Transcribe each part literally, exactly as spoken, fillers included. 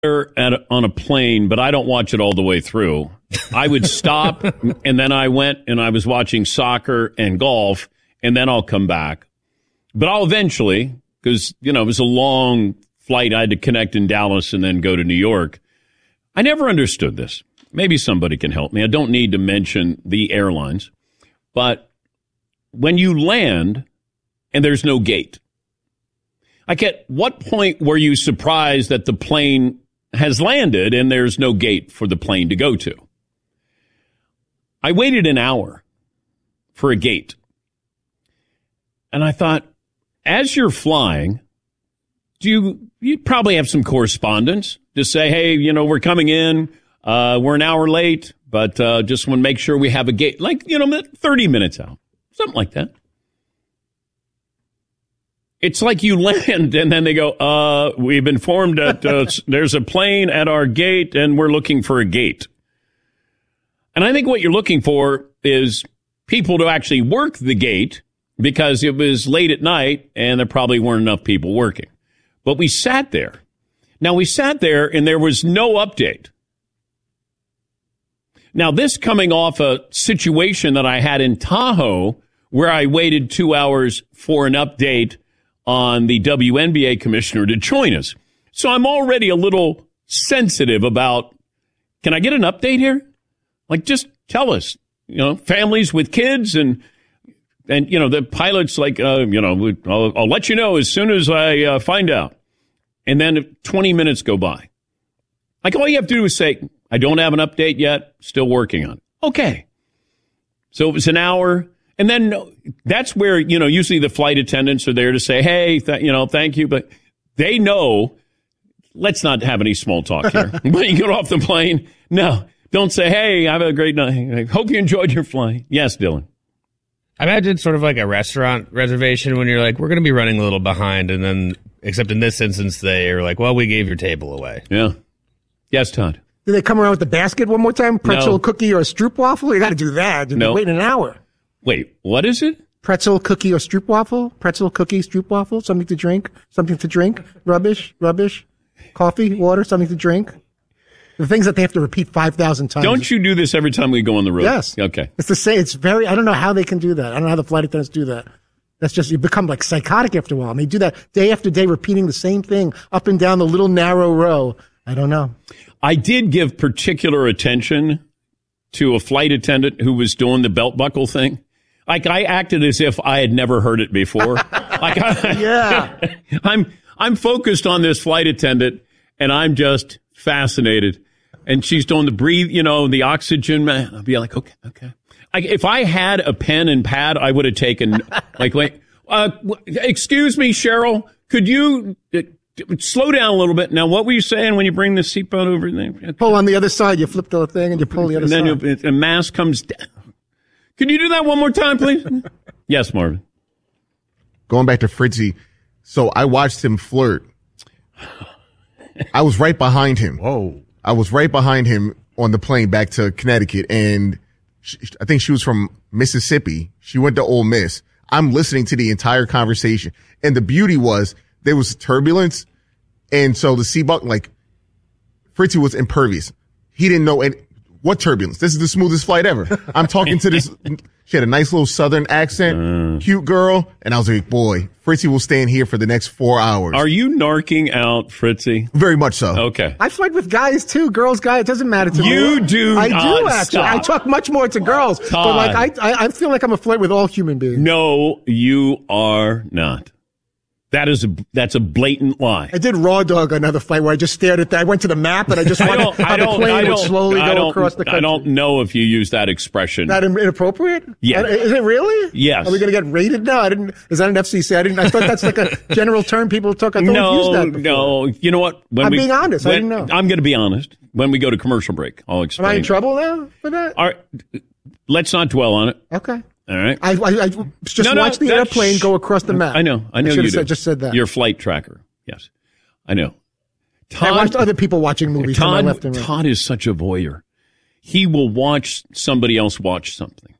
at a, on a plane, but I don't watch it all the way through. I would stop, and then I went and I was watching soccer and golf, and then I'll come back. But I'll eventually, because, you know, it was a long flight. I had to connect in Dallas and then go to New York. I never understood this. Maybe somebody can help me. I don't need to mention the airlines. But when you land and there's no gate, like at what point were you surprised that the plane has landed and there's no gate for the plane to go to? I waited an hour for a gate. And I thought, as you're flying, do you you probably have some correspondence to say, hey, you know, we're coming in, uh, we're an hour late, but uh, just want to make sure we have a gate, like, you know, thirty minutes out, something like that. It's like you land and then they go, uh, we've informed that uh, there's a plane at our gate and we're looking for a gate. And I think what you're looking for is people to actually work the gate, because it was late at night and there probably weren't enough people working. But we sat there. Now, we sat there and there was no update. Now, this coming off a situation that I had in Tahoe where I waited two hours for an update on the W N B A commissioner to join us. So I'm already a little sensitive about, can I get an update here? Like, just tell us, you know, families with kids and, and you know, the pilot's like, uh, you know, I'll, I'll let you know as soon as I uh, find out. And then twenty minutes go by. Like, all you have to do is say, I don't have an update yet, still working on it. Okay. So it was an hour. And then that's where, you know, usually the flight attendants are there to say, hey, th- you know, thank you. But they know, let's not have any small talk here. When you get off the plane, no, don't say, hey, have a great night. I hope you enjoyed your flight. Yes, Dylan. I imagine sort of like a restaurant reservation when you're like, we're going to be running a little behind. And then, except in this instance, they are like, well, we gave your table away. Yeah. Yes, Todd. Do they come around with the basket one more time? Pretzel, no. cookie, or a stroopwafel? You got to do that. No. Wait an hour. Wait, what is it? Pretzel, cookie, or stroopwafel? Pretzel, cookie, stroopwafel? Something to drink? Something to drink? Rubbish? Rubbish? Coffee? Water? Something to drink? The things that they have to repeat five thousand times. Don't you do this every time we go on the road? Yes. Okay. It's the same. It's very, I don't know how they can do that. I don't know how the flight attendants do that. That's just, you become like psychotic after a while. And they do that day after day, repeating the same thing up and down the little narrow row. I don't know. I did give particular attention to a flight attendant who was doing the belt buckle thing. Like, I acted as if I had never heard it before. Like, I, yeah. I'm, I'm focused on this flight attendant and I'm just fascinated. And she's doing the breathe, you know, the oxygen. I'll be like, okay, okay. I, if I had a pen and pad, I would have taken, like, wait, uh, excuse me, Cheryl, could you uh, slow down a little bit? Now, what were you saying when you bring the seatbelt over there? Okay. Pull on the other side. You flip the thing and you pull the other and then side. And then a mask comes down. Can you do that one more time, please? Yes, Marvin. Going back to Fritzy. So I watched him flirt. I was right behind him. Whoa. I was right behind him on the plane back to Connecticut, and she, I think she was from Mississippi. She went to Ole Miss. I'm listening to the entire conversation, and the beauty was there was turbulence, and so the seatbelt, like, Fritzy was impervious. He didn't know any, what turbulence. This is the smoothest flight ever. I'm talking to this. She had a nice little southern accent, mm. cute girl, and I was like, boy, Fritzy will stay in here for the next four hours. Are you narking out, Fritzy? Very much so. Okay. I flirt with guys too, girls, guys. It doesn't matter to me. You do. I not do actually. Stop. I talk much more to girls, Todd. but like I, I, I feel like I'm a flirt with all human beings. No, you are not. That is a that's a blatant lie. I did raw dog another flight where I just stared at that. I went to the map and I just wanted how the plane would slowly go across the country. I don't know if you use that expression. That inappropriate? Yeah. Is it really? Yes. Are we going to get rated now? I didn't. Is that an F C C? I didn't. I thought that's like a general term people took. I thought no, we've used that before. No. You know what? When I'm we, being honest. When, I didn't know. I'm going to be honest. When we go to commercial break, I'll explain. Am I in trouble now for that? All right. Let's not dwell on it. Okay. All right. I, I, I just no, no, watched the airplane go across the map. I know. I know I you said, do. just said that. Your flight tracker. Yes. I know. Todd, I watched other people watching movies Todd, to my left and right. Todd is such a voyeur. He will watch somebody else watch something.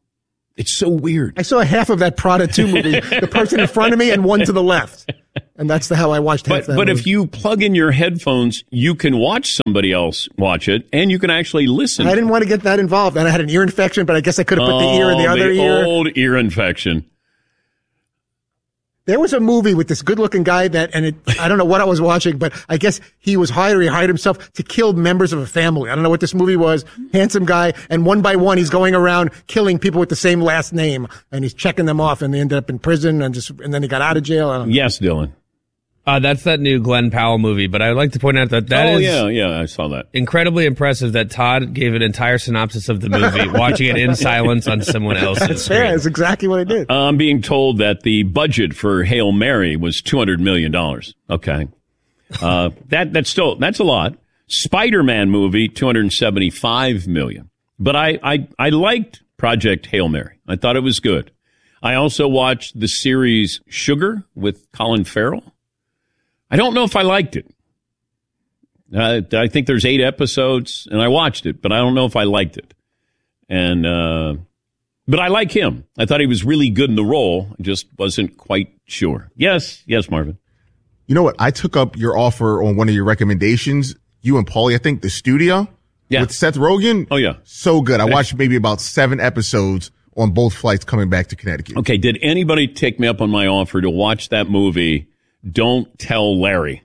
It's so weird. I saw half of that Prada two movie, the person in front of me and one to the left. And that's the how I watched half But, that but movie. if you plug in your headphones, you can watch somebody else watch it, and you can actually listen. I didn't want to get that involved. And I had an ear infection, but I guess I could have put the ear in the Oh, other ear. old ear infection. There was a movie with this good-looking guy that, and it, I don't know what I was watching, but I guess he was hired, or he hired himself to kill members of a family. I don't know what this movie was. Handsome guy, and one by one, he's going around killing people with the same last name, and he's checking them off, and they ended up in prison, and just, and then he got out of jail. I don't know. Yes, Dylan. Uh, that's that new Glenn Powell movie, but I would like to point out that that oh, is yeah, yeah, I saw that. incredibly impressive that Todd gave an entire synopsis of the movie, watching it in silence on someone else's That's screen. fair. That's exactly what I did. I'm being told that the budget for Hail Mary was two hundred million dollars. Okay. Uh, that, that's still, that's a lot. Spider-Man movie, two hundred seventy-five million dollars. But I, I, I liked Project Hail Mary. I thought it was good. I also watched the series Sugar with Colin Farrell. I don't know if I liked it. Uh, I think there's eight episodes, and I watched it, but I don't know if I liked it. And uh, but I like him. I thought he was really good in the role. I just wasn't quite sure. Yes, yes, Marvin. You know what? I took up your offer on one of your recommendations. You and Paulie, I think, The Studio Yeah. with Seth Rogen. Oh, yeah. So good. I watched maybe about seven episodes on both flights coming back to Connecticut. Okay, did anybody take me up on my offer to watch that movie, Don't Tell Larry?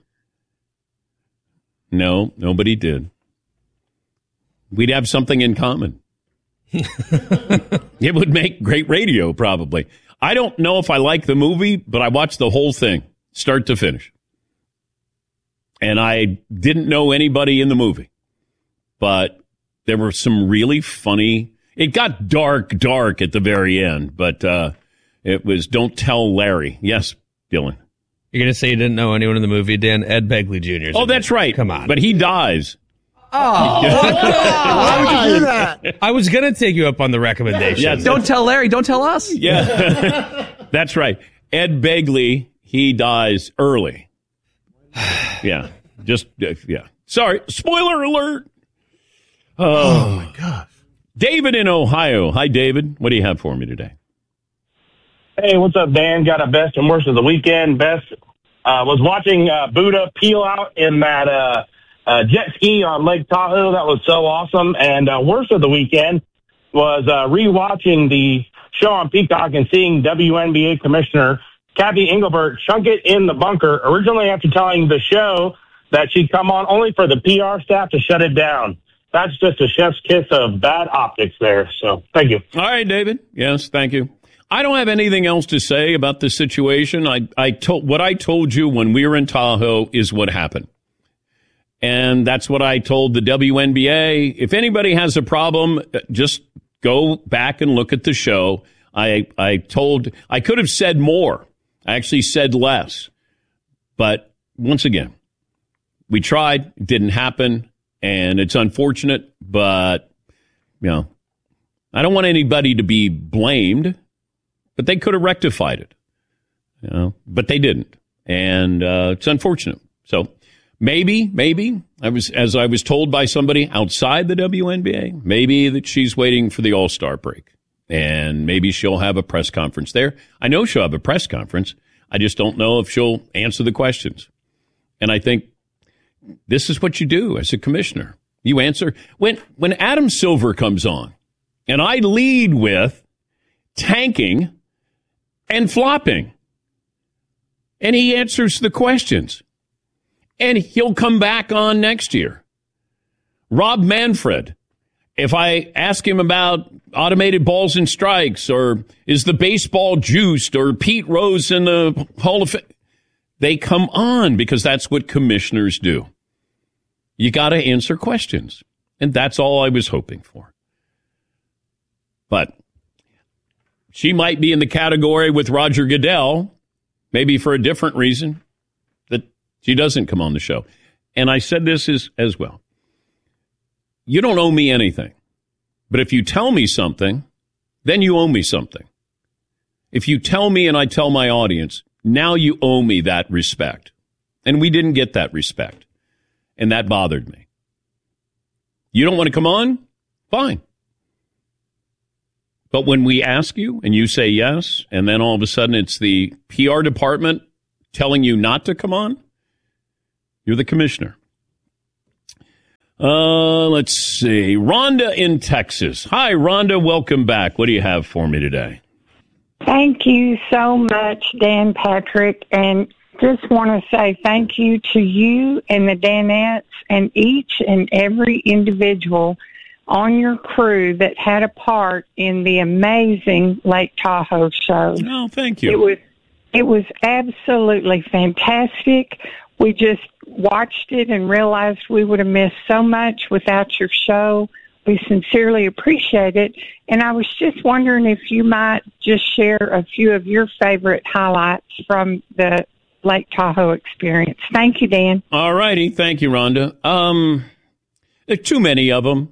No, nobody did. We'd have something in common. It would make great radio, probably. I don't know if I like the movie, but I watched the whole thing, start to finish. And I didn't know anybody in the movie. But there were some really funny... It got dark, dark at the very end, but uh, it was Don't Tell Larry. Yes, Dylan. You're going to say you didn't know anyone in the movie, Dan? Ed Begley Junior Oh, that's right. Come on. But he dies. Why would you do that? I was going to take you up on the recommendation. Yes. Don't tell Larry. Don't tell us. Yeah, that's right. Ed Begley, he dies early. Yeah, just, uh, yeah. Sorry, spoiler alert. Oh, Oh, my gosh. David in Ohio. Hi, David. What do you have for me today? Hey, what's up, Dan? Got a best and worst of the weekend. Best uh, was watching uh, Buddha peel out in that uh, uh, jet ski on Lake Tahoe. That was so awesome. And uh, worst of the weekend was uh, rewatching the show on Peacock and seeing W N B A Commissioner Kathy Engelbert chunk it in the bunker, originally after telling the show that she'd come on only for the P R staff to shut it down. That's just a chef's kiss of bad optics there. So thank you. All right, David. Yes, thank you. I don't have anything else to say about the situation. I, I told what I told you when we were in Tahoe is what happened. And that's what I told the W N B A. If anybody has a problem, just go back and look at the show. I, I told, I could have said more. I actually said less. But once again, we tried, it didn't happen, and it's unfortunate, but, you know, I don't want anybody to be blamed, but they could have rectified it, you know, but they didn't. And uh, it's unfortunate. So maybe, maybe, I was, as I was told by somebody outside the W N B A, maybe that she's waiting for the All-Star break. And maybe she'll have a press conference there. I know she'll have a press conference. I just don't know if she'll answer the questions. And I think this is what you do as a commissioner. You answer. When, when Adam Silver comes on, and I lead with tanking and flopping, and he answers the questions, and he'll come back on next year. Rob Manfred, if I ask him about automated balls and strikes, or is the baseball juiced, or Pete Rose in the Hall of Fame, they come on because that's what commissioners do. You got to answer questions. And that's all I was hoping for. But she might be in the category with Roger Goodell, maybe for a different reason, that she doesn't come on the show. And I said this as, as well. You don't owe me anything. But if you tell me something, then you owe me something. If you tell me and I tell my audience, now you owe me that respect. And we didn't get that respect. And that bothered me. You don't want to come on? Fine. But when we ask you and you say yes, and then all of a sudden it's the P R department telling you not to come on, you're the commissioner. Uh, let's see. Rhonda in Texas. Hi, Rhonda. Welcome back. What do you have for me today? Thank you so much, Dan Patrick. And just want to say thank you to you and the Danettes and each and every individual on your crew that had a part in the amazing Lake Tahoe show. Oh, thank you. It was, it was absolutely fantastic. We just watched it and realized we would have missed so much without your show. We sincerely appreciate it. And I was just wondering if you might just share a few of your favorite highlights from the Lake Tahoe experience. Thank you, Dan. All righty. Thank you, Rhonda. Um, there are too many of them.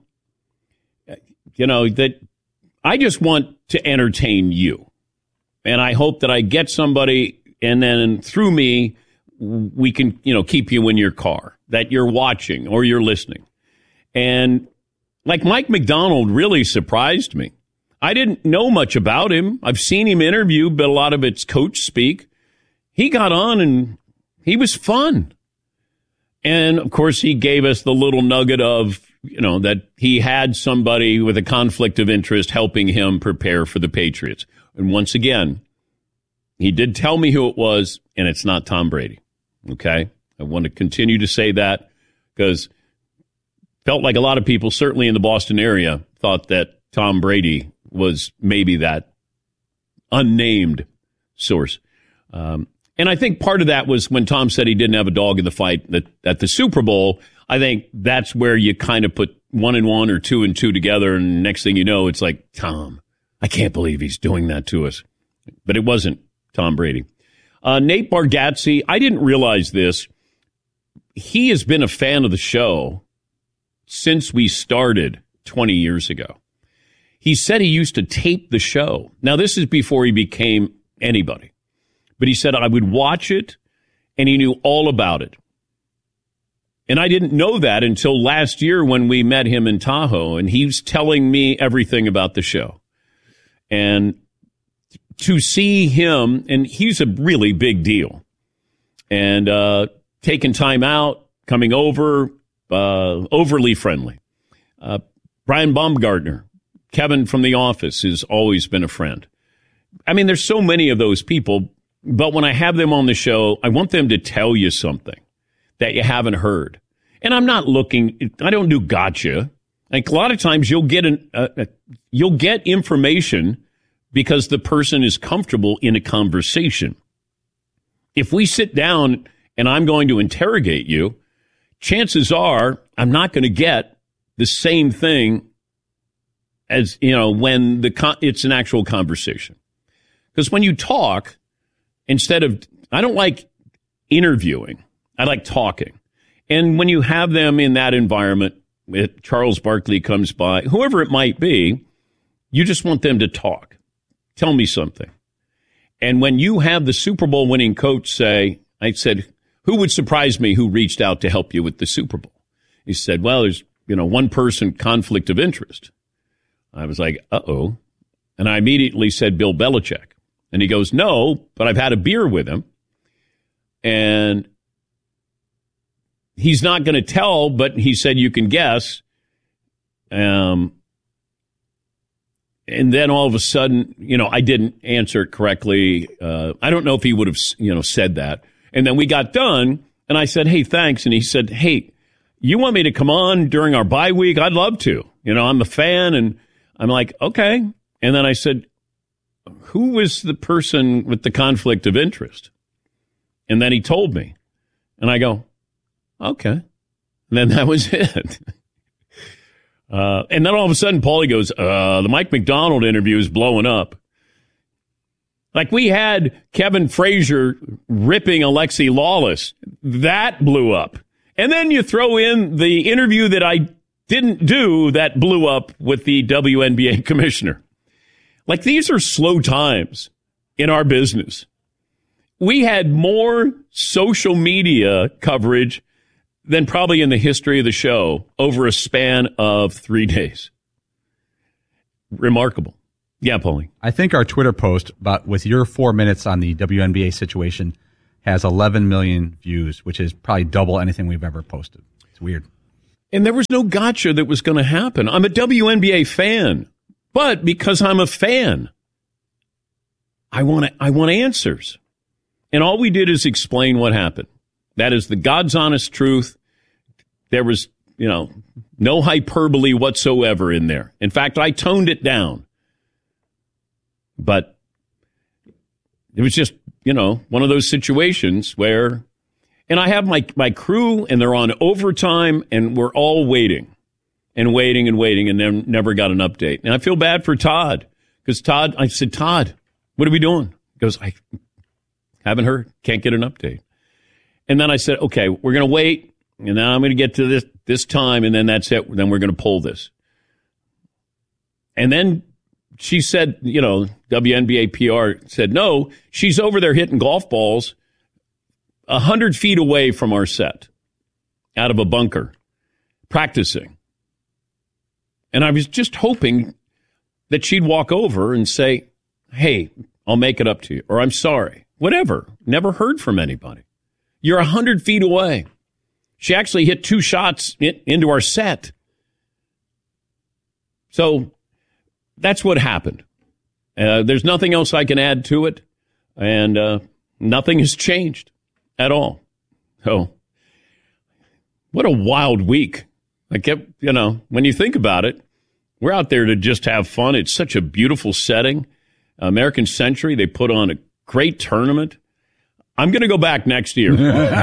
You know, that I just want to entertain you. And I hope that I get somebody, and then through me, we can, you know, keep you in your car, that you're watching or you're listening. And like Mike McDonald really surprised me. I didn't know much about him. I've seen him interview, but a lot of it's coach speak. He got on and he was fun. And of course, he gave us the little nugget of, you know, that he had somebody with a conflict of interest helping him prepare for the Patriots. And once again, he did tell me who it was, and it's not Tom Brady. Okay? I want to continue to say that because felt like a lot of people, certainly in the Boston area, thought that Tom Brady was maybe that unnamed source. Um, and I think part of that was when Tom said he didn't have a dog in the fight at, at the Super Bowl. I think that's where you kind of put one and one or two and two together, and next thing you know, it's like, Tom, I can't believe he's doing that to us. But it wasn't Tom Brady. Uh, Nate Bargatze, I didn't realize this. He has been a fan of the show since we started twenty years ago. He said he used to tape the show. Now, this is before he became anybody. But he said I would watch it, and he knew all about it. And I didn't know that until last year when we met him in Tahoe, and he was telling me everything about the show. And to see him, and he's a really big deal, and uh, taking time out, coming over, uh, overly friendly. Uh, Brian Baumgartner, Kevin from The Office, has always been a friend. I mean, there's so many of those people, but when I have them on the show, I want them to tell you something that you haven't heard. And I'm not looking, I don't do gotcha. Like a lot of times you'll get an, uh, you'll get information because the person is comfortable in a conversation. If we sit down and I'm going to interrogate you, chances are I'm not going to get the same thing as, you know, when the con- it's an actual conversation. Because when you talk, instead of, I don't like interviewing, I like talking. And when you have them in that environment, it, Charles Barkley comes by, whoever it might be, you just want them to talk. Tell me something. And when you have the Super Bowl winning coach say, I said, who would surprise me who reached out to help you with the Super Bowl? He said, well, there's, you know, one person conflict of interest. I was like, uh-oh. And I immediately said, Bill Belichick. And he goes, no, but I've had a beer with him. And he's not going to tell, but he said you can guess. Um, and then all of a sudden, you know, I didn't answer it correctly. Uh, I don't know if he would have, you know, said that. And then we got done, and I said, hey, thanks. And he said, hey, you want me to come on during our bye week? I'd love to. You know, I'm a fan. And I'm like, okay. And then I said, who was the person with the conflict of interest? And then he told me. And I go, okay. And then that was it. uh, and then all of a sudden, Paulie goes, uh, the Mike McDonald interview is blowing up. Like we had Kevin Frazier ripping Alexi Lawless. That blew up. And then you throw in the interview that I didn't do that blew up with the W N B A commissioner. Like these are slow times in our business. We had more social media coverage than probably in the history of the show over a span of three days. Remarkable. Yeah, Paulie. I think our Twitter post about with your four minutes on the W N B A situation has eleven million views, which is probably double anything we've ever posted. It's weird. And there was no gotcha that was going to happen. I'm a W N B A fan, but because I'm a fan, I want I want answers. And all we did is explain what happened. That is the God's honest truth. There was, you know, no hyperbole whatsoever in there. In fact, I toned it down. But it was just, you know, one of those situations where, and I have my, my crew and they're on overtime and we're all waiting and waiting and waiting and then never got an update. And I feel bad for Todd because Todd, I said, Todd, what are we doing? He goes, I haven't heard, can't get an update. And then I said, okay, we're going to wait. And then I'm going to get to this, this time. And then that's it. Then we're going to pull this. And then she said, you know, W N B A P R said, no, she's over there hitting golf balls a hundred feet away from our set out of a bunker practicing. And I was just hoping that she'd walk over and say, hey, I'll make it up to you. Or I'm sorry, whatever. Never heard from anybody. You're a hundred feet away. She actually hit two shots in, into our set. So that's what happened. Uh, there's nothing else I can add to it, and uh, nothing has changed at all. So, what a wild week. I kept, you know, when you think about it, we're out there to just have fun. It's such a beautiful setting. American Century, they put on a great tournament. I'm going to go back next year.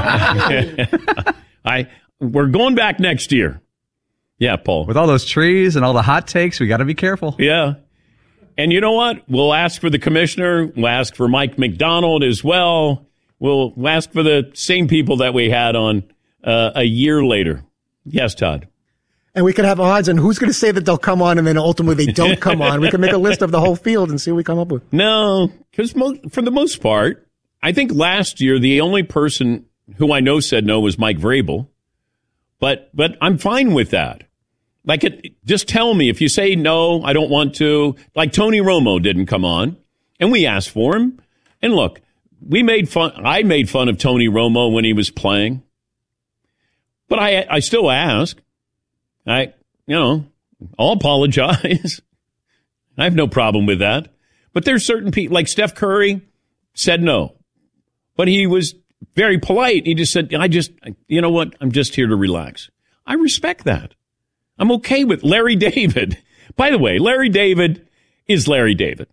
I We're going back next year. Yeah, Paul. With all those trees and all the hot takes, we got to be careful. Yeah. And you know what? We'll ask for the commissioner. We'll ask for Mike McDonald as well. We'll ask for the same people that we had on uh, a year later. Yes, Todd. And we could have odds on who's going to say that they'll come on and then ultimately they don't come on. We can make a list of the whole field and see what we come up with. No, because mo- for the most part, I think last year the only person who I know said no was Mike Vrabel. But but I'm fine with that. Like, it, just tell me if you say no, I don't want to. Like Tony Romo didn't come on, and we asked for him. And look, we made fun. I made fun of Tony Romo when he was playing, but I I still ask. I you know I'll apologize. I have no problem with that. But there's certain people like Steph Curry said no, but he was very polite. He just said, I just, you know what? I'm just here to relax. I respect that. I'm okay with Larry David. By the way, Larry David is Larry David.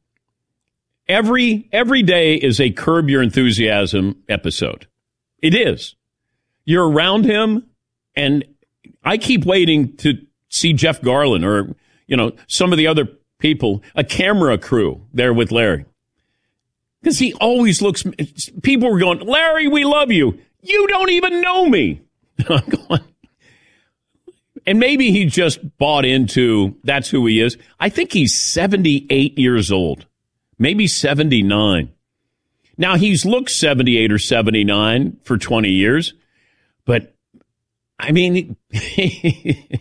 Every, every day is a Curb Your Enthusiasm episode. It is. You're around him, and I keep waiting to see Jeff Garland or, you know, some of the other people, a camera crew there with Larry. Because he always looks, people were going, Larry, we love you. You don't even know me. I'm going, and maybe he just bought into, that's who he is. I think he's seventy-eight years old, maybe seventy-nine. Now, he's looked seventy-eight or seventy-nine for twenty years, but I mean, if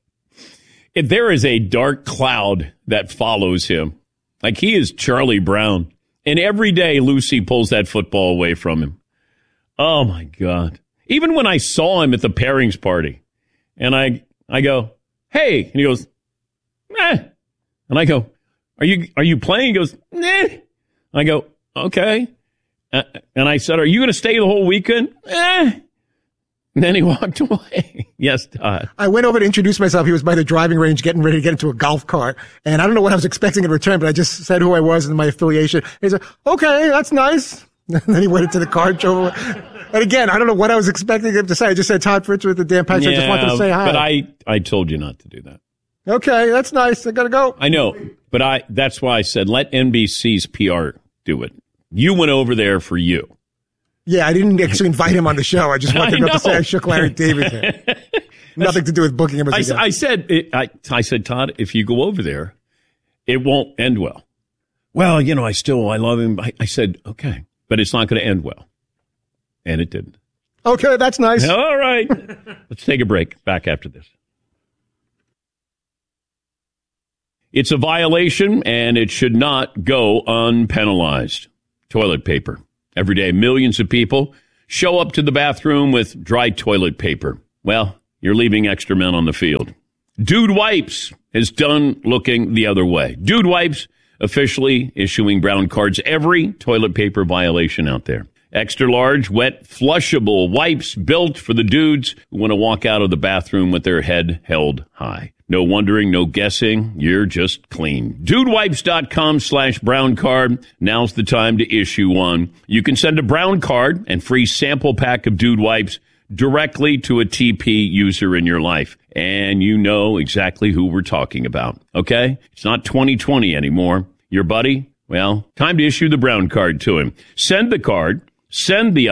there is a dark cloud that follows him, like he is Charlie Brown. And every day, Lucy pulls that football away from him. Oh, my God. Even when I saw him at the pairings party, and I I go, hey, and he goes, eh. And I go, are you are you playing? He goes, nah. I go, okay. Uh, and I said, are you going to stay the whole weekend? Eh. And then he walked away. Yes, Todd. I went over to introduce myself. He was by the driving range getting ready to get into a golf cart. And I don't know what I was expecting in return, but I just said who I was and my affiliation. He said, okay, that's nice. And then he went into the car, drove away. And again, I don't know what I was expecting him to say. I just said Todd Fritz with the Dan Patrick. Yeah, I just wanted to say hi. But I, I told you not to do that. Okay, that's nice. I got to go. I know, but I that's why I said let N B C's P R do it. You went over there for you. Yeah, I didn't actually invite him on the show. I just wanted him to say I shook Larry David there. Nothing to do with booking him as a I, I said, it, I, I said, Todd, if you go over there, it won't end well. Well, you know, I still, I love him. I, I said, okay, but it's not going to end well. And it didn't. Okay, that's nice. All right. Let's take a break. Back after this. It's a violation, and it should not go unpenalized. Toilet paper. Every day, millions of people show up to the bathroom with dry toilet paper. Well, you're leaving extra men on the field. Dude Wipes is done looking the other way. Dude Wipes officially issuing brown cards every toilet paper violation out there. Extra large, wet, flushable wipes built for the dudes who want to walk out of the bathroom with their head held high. No wondering, no guessing. You're just clean. Dudewipes.com slash brown card. Now's the time to issue one. You can send a brown card and free sample pack of Dude Wipes directly to a T P user in your life. And you know exactly who we're talking about. Okay? It's not twenty twenty anymore. Your buddy? Well, time to issue the brown card to him. Send the card. Send the